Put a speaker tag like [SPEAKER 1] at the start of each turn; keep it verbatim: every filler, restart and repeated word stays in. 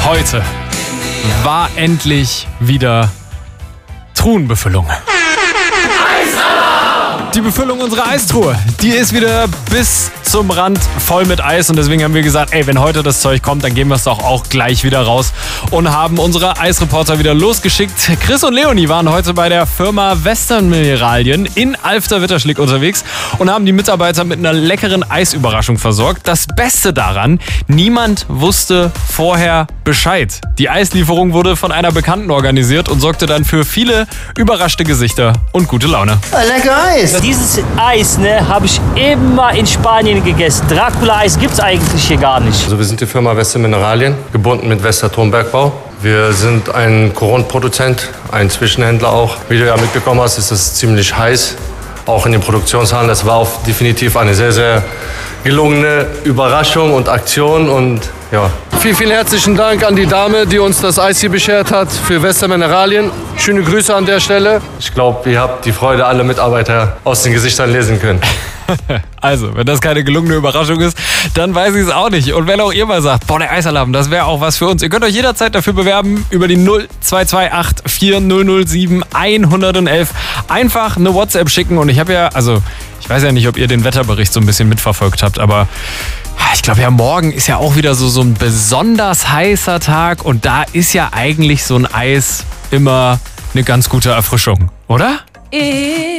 [SPEAKER 1] Heute war endlich wieder Truhenbefüllung. Die Befüllung unserer Eistruhe, die ist wieder bis zum Rand voll mit Eis und deswegen haben wir gesagt, ey, wenn heute das Zeug kommt, dann gehen wir es doch auch gleich wieder raus und haben unsere Eisreporter wieder losgeschickt. Chris und Leonie waren heute bei der Firma Western Mineralien in Alfter-Witterschlick unterwegs und haben die Mitarbeiter mit einer leckeren Eisüberraschung versorgt. Das Beste daran, niemand wusste vorher Bescheid. Die Eislieferung wurde von einer Bekannten organisiert und sorgte dann für viele überraschte Gesichter und gute Laune.
[SPEAKER 2] Lecker Eis!
[SPEAKER 3] Dieses Eis, ne, habe ich immer in Spanien gegessen. Dracula-Eis gibt's eigentlich hier gar nicht.
[SPEAKER 4] Also wir sind die Firma Western Mineralien, gebunden mit Westertonbergbau. Wir sind ein Korundproduzent, ein Zwischenhändler auch. Wie du ja mitbekommen hast, ist es ziemlich heiß, auch in den Produktionshallen. Das war auch definitiv eine sehr, sehr gelungene Überraschung und Aktion und ja. Vielen, vielen herzlichen Dank an die Dame, die uns das Eis hier beschert hat für Western Mineralien. Schöne Grüße an der Stelle. Ich glaube, ihr habt die Freude aller Mitarbeiter aus den Gesichtern lesen können.
[SPEAKER 1] Also, wenn das keine gelungene Überraschung ist, dann weiß ich es auch nicht. Und wenn auch ihr mal sagt, boah, der Eisalarm, das wäre auch was für uns. Ihr könnt euch jederzeit dafür bewerben über die null zwei zwei acht vier null null sieben eins eins eins. Einfach eine WhatsApp schicken und ich habe ja, also ich weiß ja nicht, ob ihr den Wetterbericht so ein bisschen mitverfolgt habt, aber ich glaube ja, morgen ist ja auch wieder so, so ein besonders heißer Tag und da ist ja eigentlich so ein Eis immer eine ganz gute Erfrischung, oder?